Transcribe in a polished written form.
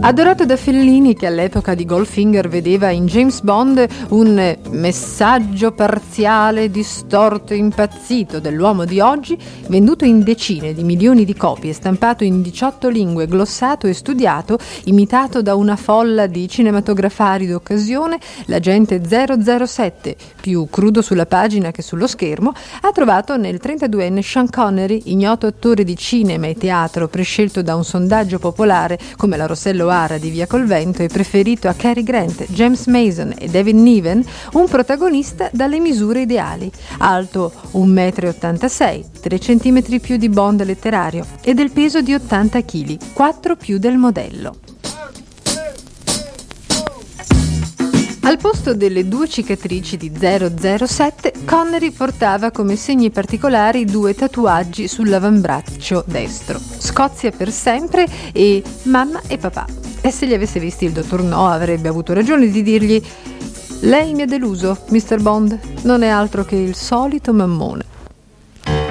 Adorato da Fellini, che all'epoca di Goldfinger vedeva in James Bond un messaggio parziale, distorto e impazzito dell'uomo di oggi, venduto in decine di milioni di copie, stampato in 18 lingue, glossato e studiato, imitato da una folla di cinematografari d'occasione, l'agente 007, più crudo sulla pagina che sullo schermo, ha trovato nel 32enne Sean Connery, ignoto attore di cinema e teatro prescelto da un sondaggio popolare come la Rossello O'Hara di Via col Vento e preferito a Cary Grant, James Mason e David Niven, un protagonista dalle misure ideali, alto 1,86 m, 3 cm più di Bond letterario e del peso di 80 kg, 4 più del modello. Al posto delle 2 cicatrici di 007, Connery portava come segni particolari 2 tatuaggi sull'avambraccio destro: Scozia per sempre e mamma e papà. E se li avesse visti il dottor No avrebbe avuto ragione di dirgli: lei mi ha deluso, Mr. Bond, non è altro che il solito mammone.